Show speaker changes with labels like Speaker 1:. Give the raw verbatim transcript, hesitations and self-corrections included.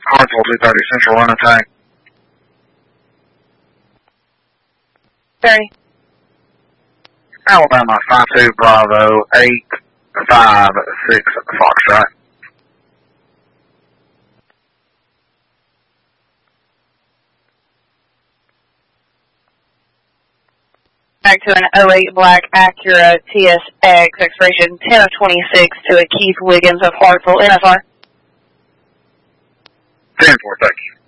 Speaker 1: Hartsville two thirty, Central Run Attack.
Speaker 2: Thirty.
Speaker 1: Alabama five two Bravo eight five six Foxtrot.
Speaker 2: Back to an oh eight Black Acura T S X, expiration ten of twenty-six to a Keith Wiggins of Hartsville, N F R.
Speaker 1: ten four, thank you.